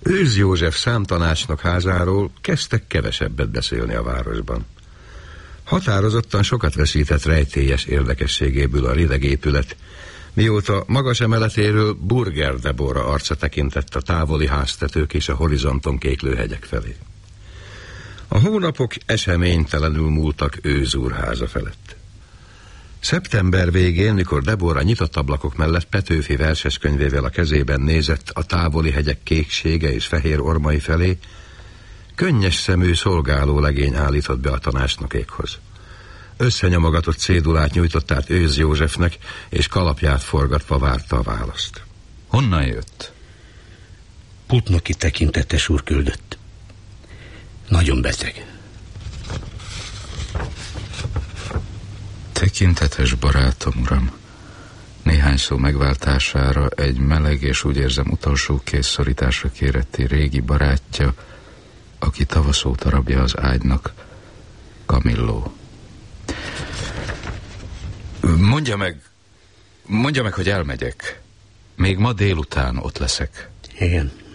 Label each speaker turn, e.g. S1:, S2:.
S1: Őz József számtanácsnok házáról kezdtek kevesebbet beszélni a városban. Határozottan sokat veszített rejtélyes érdekességéből a rideg épület, mióta magas emeletéről Burger Debora arca tekintett a távoli háztetők és a horizonton kéklő hegyek felé. A hónapok eseménytelenül múltak Őz úrháza felett. Szeptember végén, mikor Debora nyitott ablakok mellett Petőfi verseskönyvével a kezében nézett a távoli hegyek kéksége és fehér ormai felé, könnyes szemű szolgáló legény állított be a tanácsnokékhoz. Összenyomogatott cédulát nyújtott át Őz Józsefnek, és kalapját forgatva várta a választ.
S2: Honnan jött?
S3: Putnoki tekintetes úr küldött. Nagyon beteg.
S2: Tekintetes barátom, uram. Néhány szó megváltására egy meleg és úgy érzem utolsó készszorításra kéretti régi barátja, aki tavasz óta rabja az ágynak, Camillo. Mondja meg, hogy elmegyek. Még ma délután ott leszek.
S3: Igen.